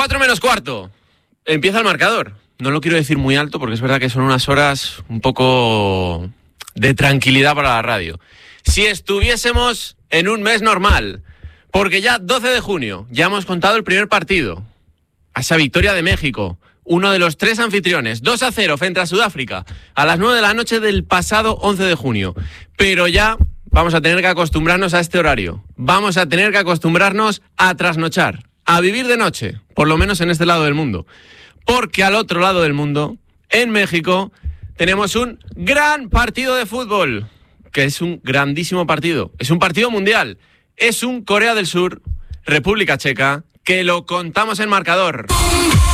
4 menos cuarto. Empieza el marcador. No lo quiero decir muy alto porque es verdad que son unas horas un poco de tranquilidad para la radio. Si estuviésemos en un mes normal, porque ya 12 de junio, ya hemos contado el primer partido. A esa victoria de México, uno de los 3 anfitriones, 2-0 frente a Sudáfrica, a las 9 de la noche del pasado 11 de junio. Pero ya vamos a tener que acostumbrarnos a este horario. Vamos a tener que acostumbrarnos a trasnochar, a vivir de noche, por lo menos en este lado del mundo. Porque al otro lado del mundo, en México, tenemos un gran partido de fútbol, que es un grandísimo partido. Es un partido mundial. Es un Corea del Sur, República Checa, que lo contamos en marcador.